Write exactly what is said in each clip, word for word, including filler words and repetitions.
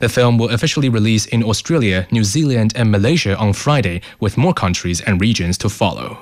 The film will officially release in Australia, New Zealand, and Malaysia on Friday, with more countries and regions to follow.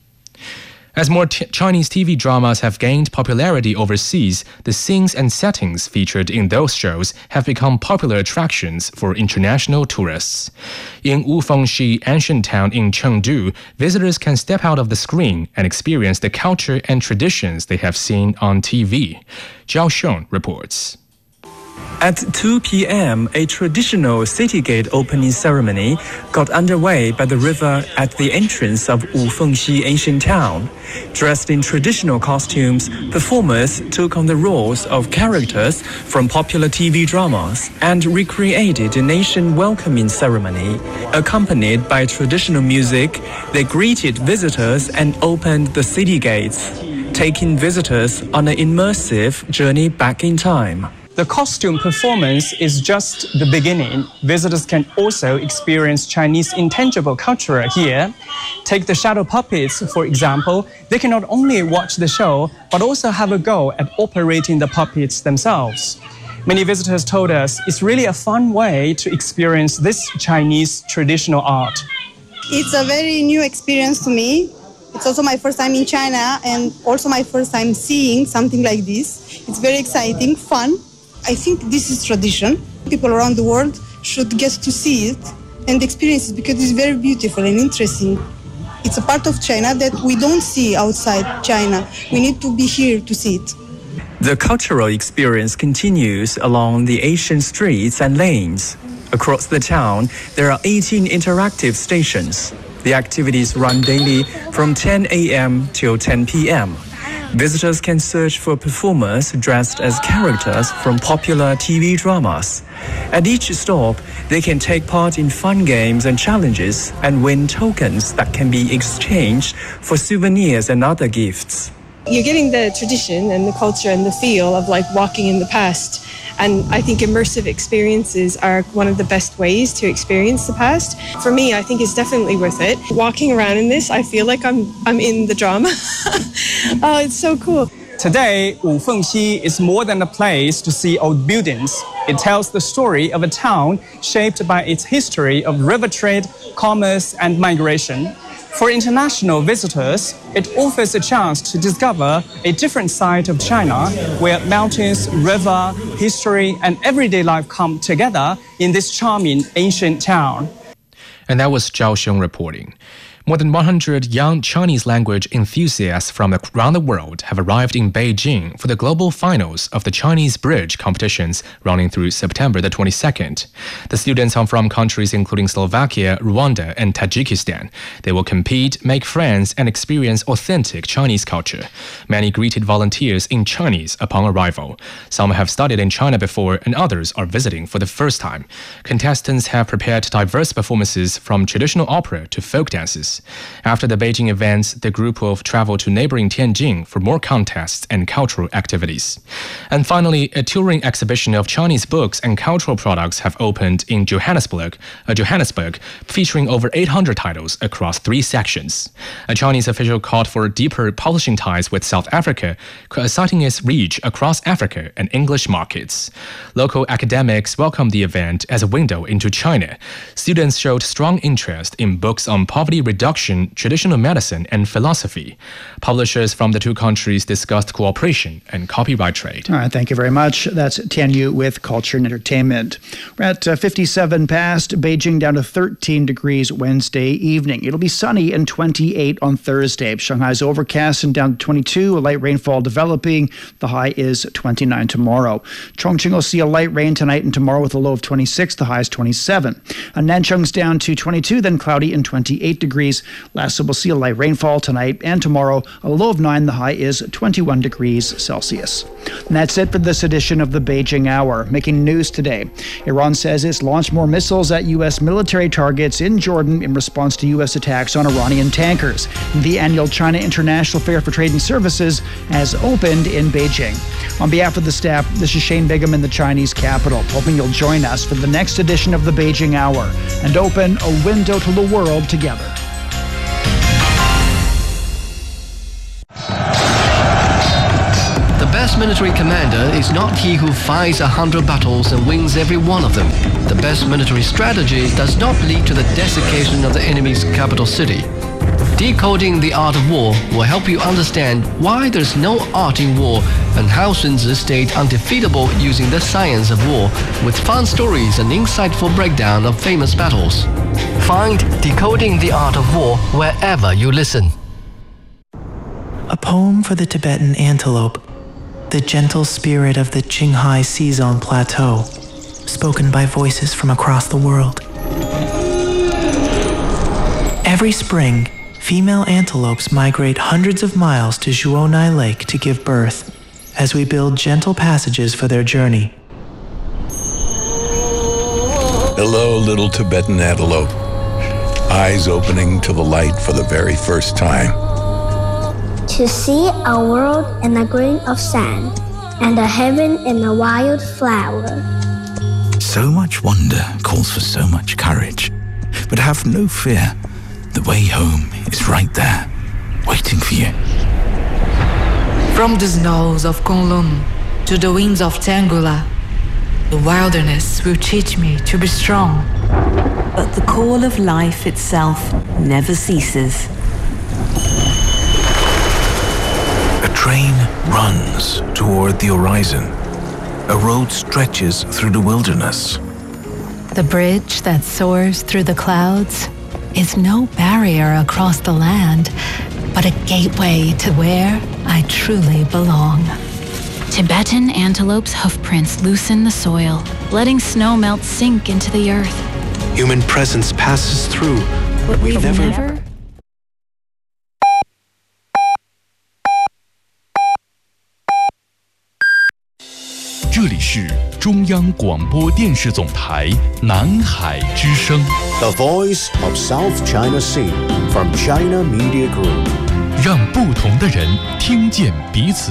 As more t- Chinese T V dramas have gained popularity overseas, the scenes and settings featured in those shows have become popular attractions for international tourists. In Wufengxi ancient town in Chengdu, visitors can step out of the screen and experience the culture and traditions they have seen on T V. Zhao Xiong reports. At two p.m., a traditional city gate opening ceremony got underway by the river at the entrance of Wufengxi ancient town. Dressed in traditional costumes, performers took on the roles of characters from popular T V dramas and recreated a nation welcoming ceremony. Accompanied by traditional music, they greeted visitors and opened the city gates, taking visitors on an immersive journey back in time. The costume performance is just the beginning. Visitors can also experience Chinese intangible culture here. Take the shadow puppets, for example. They can not only watch the show, but also have a go at operating the puppets themselves. Many visitors told us it's really a fun way to experience this Chinese traditional art. It's a very new experience to me. It's also my first time in China and also my first time seeing something like this. It's very exciting, fun. I think this is tradition. People around the world should get to see it and experience it because it's very beautiful and interesting. It's a part of China that we don't see outside China. We need to be here to see it. The cultural experience continues along the ancient streets and lanes. Across the town, there are eighteen interactive stations. The activities run daily from ten a.m. till ten p.m. Visitors can search for performers dressed as characters from popular T V dramas. At each stop, they can take part in fun games and challenges and win tokens that can be exchanged for souvenirs and other gifts. You're getting the tradition and the culture and the feel of like walking in the past. And I think immersive experiences are one of the best ways to experience the past. For me, I think it's definitely worth it. Walking around in this, I feel like I'm I'm in the drama. Oh, it's so cool. Today, Wufengxi is more than a place to see old buildings. It tells the story of a town shaped by its history of river trade, commerce, and migration. For international visitors, it offers a chance to discover a different side of China where mountains, river, history, and everyday life come together in this charming ancient town. And that was Zhao Xiong reporting. More than one hundred young Chinese language enthusiasts from around the world have arrived in Beijing for the global finals of the Chinese Bridge competitions running through September the twenty-second. The students are from countries including Slovakia, Rwanda, and Tajikistan. They will compete, make friends, and experience authentic Chinese culture. Many greeted volunteers in Chinese upon arrival. Some have studied in China before, and others are visiting for the first time. Contestants have prepared diverse performances from traditional opera to folk dances. After the Beijing events, the group will travel to neighboring Tianjin for more contests and cultural activities. And finally, a touring exhibition of Chinese books and cultural products have opened in Johannesburg, uh, Johannesburg, featuring over eight hundred titles across three sections. A Chinese official called for deeper publishing ties with South Africa, citing its reach across Africa and English markets. Local academics welcomed the event as a window into China. Students showed strong interest in books on poverty reduction, traditional medicine, and philosophy. Publishers from the two countries discussed cooperation and copyright trade. All right, thank you very much. That's Tian Yu with Culture and Entertainment. We're at uh, fifty-seven past, Beijing down to thirteen degrees Wednesday evening. It'll be sunny and twenty-eight on Thursday. Shanghai's overcast and down to twenty-two, a light rainfall developing. The high is twenty-nine tomorrow. Chongqing will see a light rain tonight and tomorrow with a low of twenty-six, the high is twenty-seven. And Nanchung's down to twenty-two, then cloudy and twenty-eight degrees. Lastly, we'll see a light rainfall tonight and tomorrow. A low of nine, the high is twenty-one degrees Celsius. And that's it for this edition of the Beijing Hour. Making news today, Iran says it's launched more missiles at U S military targets in Jordan in response to U S attacks on Iranian tankers. The annual China International Fair for Trade and Services has opened in Beijing. On behalf of the staff, this is Shane Bigham in the Chinese capital, hoping you'll join us for the next edition of the Beijing Hour and open a window to the world together. The best military commander is not he who fights a hundred battles and wins every one of them. The best military strategy does not lead to the desiccation of the enemy's capital city. Decoding the art of war will help you understand why there's no art in war and how Sun Tzu stayed undefeatable using the science of war with fun stories and insightful breakdown of famous battles. Find Decoding the Art of War wherever you listen. A poem for the Tibetan antelope, the gentle spirit of the Qinghai Seazon Plateau, spoken by voices from across the world. Every spring, female antelopes migrate hundreds of miles to Zhuonai Lake to give birth, as we build gentle passages for their journey. Hello, little Tibetan antelope. Eyes opening to the light for the very first time. To see a world in a grain of sand, and a heaven in a wild flower. So much wonder calls for so much courage. But have no fear. The way home is right there, waiting for you. From the snows of Kunlun to the winds of Tangula, the wilderness will teach me to be strong. But the call of life itself never ceases. A train runs toward the horizon. A road stretches through the wilderness. The bridge that soars through the clouds is no barrier across the land, but a gateway to where I truly belong. Tibetan antelope's hoofprints loosen the soil, letting snow melt sink into the earth. Human presence passes through, but we We've never... never 这里是中央广播电视总台南海之声 The Voice of South China Sea from China Media Group 让不同的人听见彼此。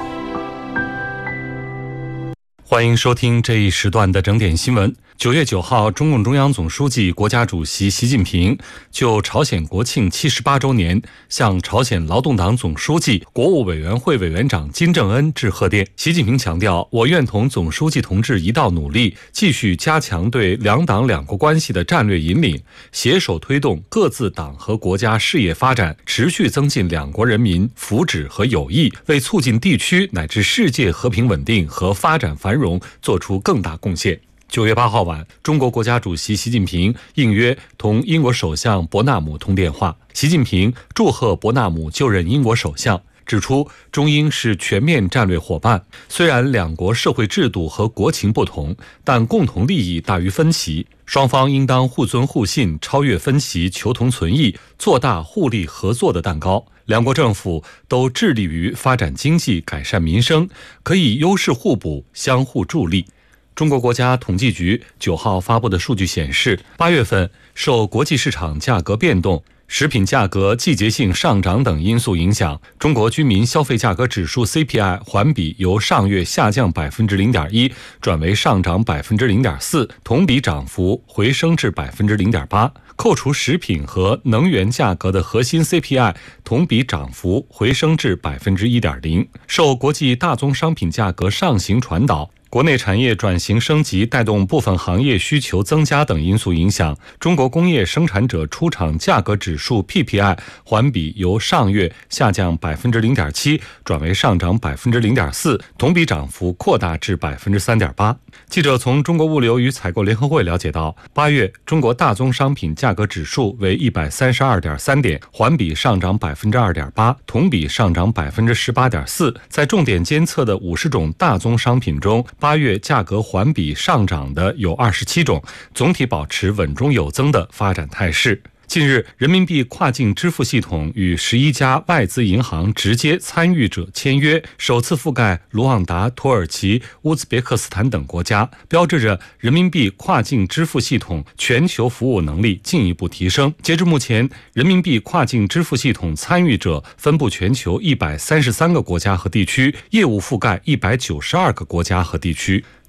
欢迎收听这一时段的整点新闻。九月九号，中共中央总书记、国家主席习近平就朝鲜国庆七十八周年向朝鲜劳动党总书记、国务委员会委员长金正恩致贺电。习近平强调，我愿同总书记同志一道努力，继续加强对两党两国关系的战略引领，携手推动各自党和国家事业发展，持续增进两国人民福祉和友谊，为促进地区乃至世界和平稳定和发展繁荣做出更大贡献。九月八号晚，中国国家主席习近平应约同英国首相伯纳姆通电话。习近平祝贺伯纳姆就任英国首相，指出中英是全面战略伙伴，虽然两国社会制度和国情不同，但共同利益大于分歧，双方应当互尊互信，超越分歧，求同存异，做大互利合作的蛋糕。两国政府都致力于发展经济，改善民生，可以优势互补，相互助力。中国国家统计局九号发布的数据显示，八月份受国际市场价格变动、食品价格季节性上涨等因素影响，中国居民消费价格指数 C P I 环比由上月下降百分之零点一转为上涨百分之零点四，同比涨幅回升至百分之零点八。扣除食品和能源价格的核心 C P I 同比涨幅回升至百分之一点零。受国际大宗商品价格上行传导、国内产业转型升级带动部分行业需求增加等因素影响，中国工业生产者出厂价格指数 P P I 环比由上月下降百分之零点七转为上涨百分之零点四，同比涨幅扩大至百分之三点八。记者从中国物流与采购联合会了解到，八月中国大宗商品价格指数为一百三十二点三点，环比上涨百分之二点八，同比上涨百分之十八点四。在重点监测的五十种大宗商品中，八月价格环比上涨的有二十七种，总体保持稳中有增的发展态势。近日，人民币跨境支付系统与十一家外资银行直接参与者签约，首次覆盖卢旺达、土耳其、乌兹别克斯坦等国家，标志着人民币跨境支付系统全球服务能力进一步提升。截至目前，人民币跨境支付系统参与者分布全球一百三十三个国家和地区，业务覆盖一百九十二个国家和地区。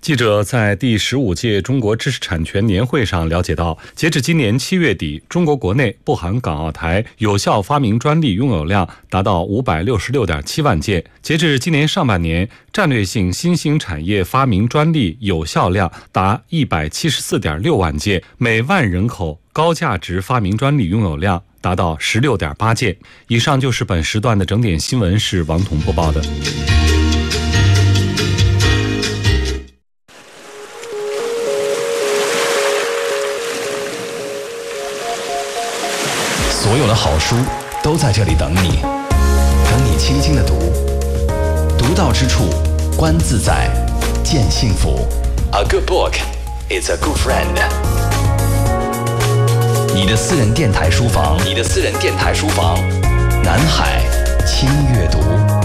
记者在第十五届中国知识产权年会上了解到，截至今年七月底，中国国内不含港澳台有效发明专利拥有量达到五百六十六点七万件。截至今年上半年，战略性新兴产业发明专利有效量达一百七十四点六万件，每万人口高价值发明专利拥有量达到十六点八件。以上就是本时段的整点新闻，是王彤播报的。 所有的好书都在这里等你，等你轻轻的读，读到之处，观自在，见幸福。A good book is a good friend。你的私人电台书房，你的私人电台书房，南海轻阅读。